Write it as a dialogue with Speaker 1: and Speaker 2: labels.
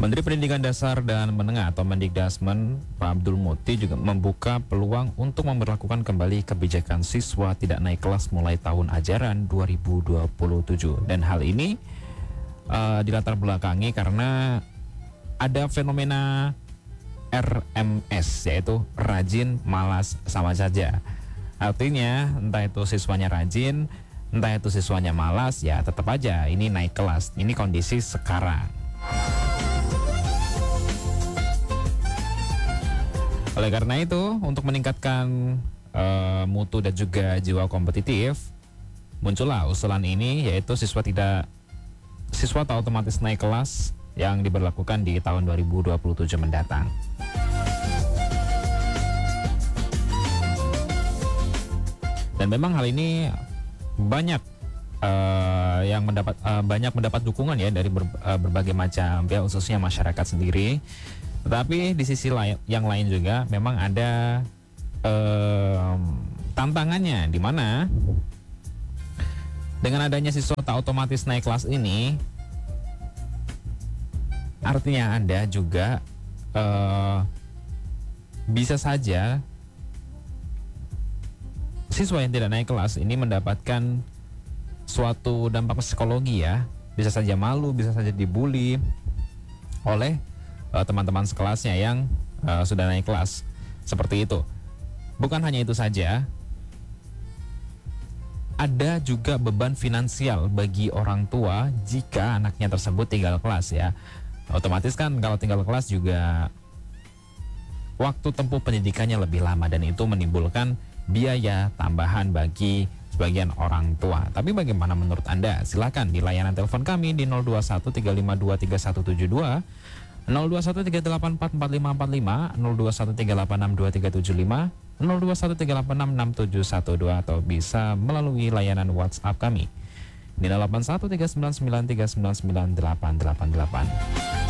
Speaker 1: Menteri Pendidikan Dasar dan Menengah atau Mendikdasmen Pak Abdul Muti juga membuka peluang untuk memberlakukan kembali kebijakan siswa tidak naik kelas mulai tahun ajaran 2027. Dan hal ini dilatar belakangi karena ada fenomena RMS, yaitu rajin, malas, sama saja. Artinya entah itu siswanya rajin, entah itu siswanya malas, ya tetap aja ini naik kelas. Ini kondisi sekarang. Oleh karena itu, untuk meningkatkan mutu dan juga jiwa kompetitif, muncullah usulan ini, yaitu siswa tak otomatis naik kelas yang diberlakukan di tahun 2027 mendatang. Dan memang hal ini banyak yang mendapat dukungan ya dari berbagai macam pihak, khususnya masyarakat sendiri. Tetapi di sisi yang lain juga memang ada tantangannya, di mana dengan adanya siswa tak otomatis naik kelas ini, artinya Anda juga bisa saja siswa yang tidak naik kelas ini mendapatkan suatu dampak psikologi ya. Bisa saja malu, bisa saja dibully oleh teman-teman sekelasnya yang sudah naik kelas. Seperti itu. Bukan hanya itu saja, ada juga beban finansial bagi orang tua jika anaknya tersebut tinggal kelas ya. Otomatis kan kalau tinggal kelas juga waktu tempuh pendidikannya lebih lama, dan itu menimbulkan biaya tambahan bagi sebagian orang tua. Tapi bagaimana menurut Anda? Silakan di layanan telepon kami di 021 352 3172, 021 384 4545, 021 386 2375, 021 386 6712, atau bisa melalui layanan WhatsApp kami di 081 399 399 888.